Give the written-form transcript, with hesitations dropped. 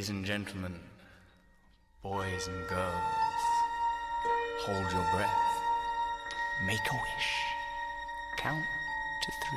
Ladies and gentlemen, boys and girls, hold your breath. Make a wish. Count to 3.